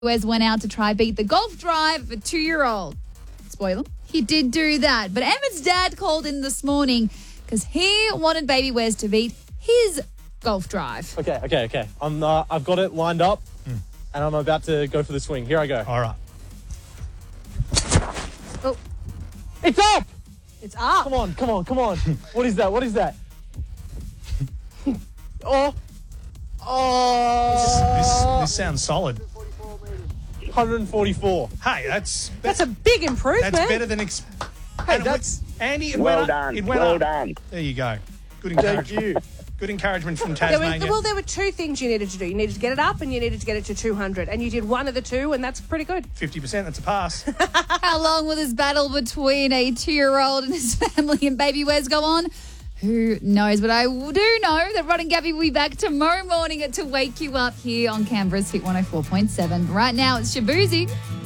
Wes went out to try beat the golf drive of a 2-year-old. Spoiler, he did do that. But Emmett's dad called in this morning because he wanted baby Wes to beat his golf drive. Okay. I've got it lined up, and I'm about to go for the swing. Here I go. All right. Oh, It's up! it's up. Come on. What is that? Oh. This sounds solid. 144. Hey, that's a big improvement. That's better than Andy. It went up. It went up. done. There you go. Good Thank encouragement. you. Good encouragement from There Tasmania. were two things you needed to do. You needed to get it up and you needed to get it to 200. And you did one of the two, and that's pretty good. 50%. That's a pass. How long will this battle between a 2-year-old and his family and baby Wes go on? Who knows? But I do know that Rod and Gabby will be back tomorrow morning to wake you up here on Canberra's Hit 104.7. Right now, it's Shabuzi.